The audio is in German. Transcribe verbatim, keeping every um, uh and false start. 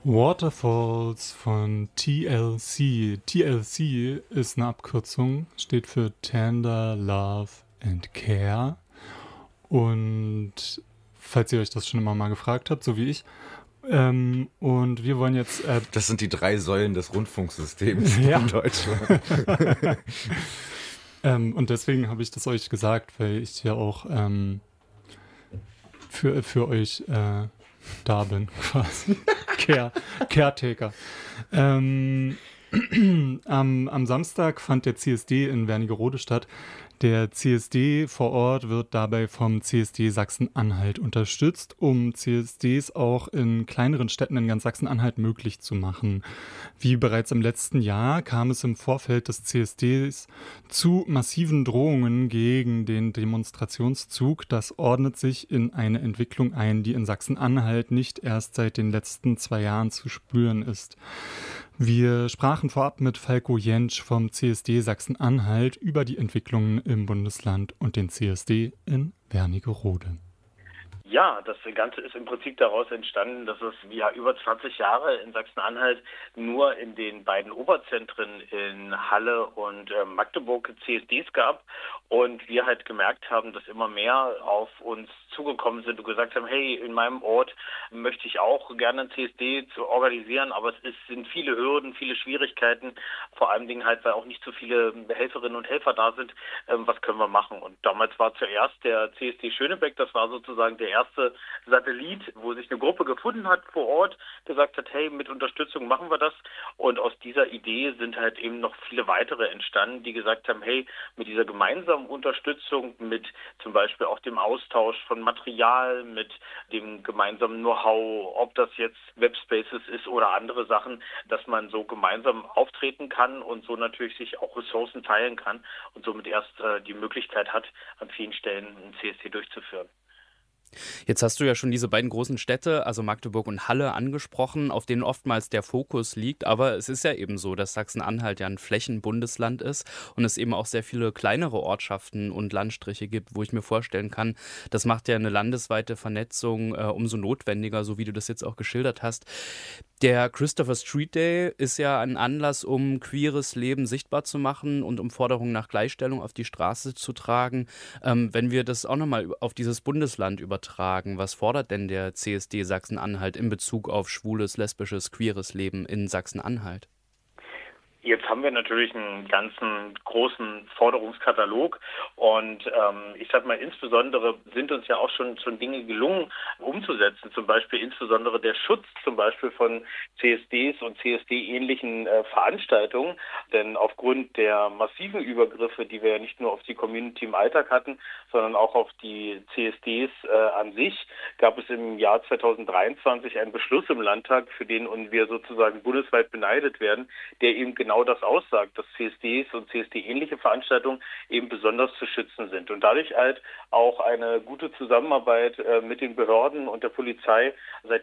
Waterfalls von T L C. T L C ist eine Abkürzung, steht für Tender Love and Care. Und falls ihr euch das schon immer mal gefragt habt, so wie ich, ähm, und wir wollen jetzt... Äh, das sind die drei Säulen des Rundfunksystems ja. in Deutschland. ähm, und deswegen habe ich das euch gesagt, weil ich ja auch ähm, für, für euch äh, da bin, quasi. Care, Caretaker. Ähm, am, am Samstag fand der C S D in Wernigerode statt. Der C S D vor Ort wird dabei vom C S D Sachsen-Anhalt unterstützt, um C S Ds auch in kleineren Städten in ganz Sachsen-Anhalt möglich zu machen. Wie bereits im letzten Jahr kam es im Vorfeld des C S Ds zu massiven Drohungen gegen den Demonstrationszug. Das ordnet sich in eine Entwicklung ein, die in Sachsen-Anhalt nicht erst seit den letzten zwei Jahren zu spüren ist. Wir sprachen vorab mit Falko Jentsch vom C S D Sachsen-Anhalt über die Entwicklungen im Bundesland und den C S D in Wernigerode. Ja, das Ganze ist im Prinzip daraus entstanden, dass es ja über zwanzig Jahre in Sachsen-Anhalt nur in den beiden Oberzentren in Halle und äh, Magdeburg C S Ds gab und wir halt gemerkt haben, dass immer mehr auf uns zugekommen sind und gesagt haben, hey, in meinem Ort möchte ich auch gerne ein C S D zu organisieren, aber es ist, sind viele Hürden, viele Schwierigkeiten, vor allem Dingen halt, weil auch nicht so viele Helferinnen und Helfer da sind, ähm, was können wir machen? Und damals war zuerst der C S D Schönebeck, das war sozusagen der erste Satellit, wo sich eine Gruppe gefunden hat vor Ort, gesagt hat, hey, mit Unterstützung machen wir das. Und aus dieser Idee sind halt eben noch viele weitere entstanden, die gesagt haben, hey, mit dieser gemeinsamen Unterstützung, mit zum Beispiel auch dem Austausch von Material, mit dem gemeinsamen Know-how, ob das jetzt Webspaces ist oder andere Sachen, dass man so gemeinsam auftreten kann und so natürlich sich auch Ressourcen teilen kann und somit erst äh, die Möglichkeit hat, an vielen Stellen ein C S D durchzuführen. Jetzt hast du ja schon diese beiden großen Städte, also Magdeburg und Halle, angesprochen, auf denen oftmals der Fokus liegt. Aber es ist ja eben so, dass Sachsen-Anhalt ja ein Flächenbundesland ist und es eben auch sehr viele kleinere Ortschaften und Landstriche gibt, wo ich mir vorstellen kann, das macht ja eine landesweite Vernetzung äh, umso notwendiger, so wie du das jetzt auch geschildert hast. Der Christopher Street Day ist ja ein Anlass, um queeres Leben sichtbar zu machen und um Forderungen nach Gleichstellung auf die Straße zu tragen. Ähm, wenn wir das auch nochmal auf dieses Bundesland übertragen, was fordert denn der C S D Sachsen-Anhalt in Bezug auf schwules, lesbisches, queeres Leben in Sachsen-Anhalt? Jetzt haben wir natürlich einen ganzen großen Forderungskatalog und ähm, ich sag mal, insbesondere sind uns ja auch schon, schon Dinge gelungen umzusetzen, zum Beispiel insbesondere der Schutz zum Beispiel von C S Ds und C S D-ähnlichen äh, Veranstaltungen, denn aufgrund der massiven Übergriffe, die wir ja nicht nur auf die Community im Alltag hatten, sondern auch auf die C S Ds äh, an sich, gab es im Jahr zweitausenddreiundzwanzig einen Beschluss im Landtag, für den wir sozusagen bundesweit beneidet werden, der eben genau das aussagt, dass C S Ds und C S D-ähnliche Veranstaltungen eben besonders zu schützen sind und dadurch halt auch eine gute Zusammenarbeit äh, mit den Behörden und der Polizei seit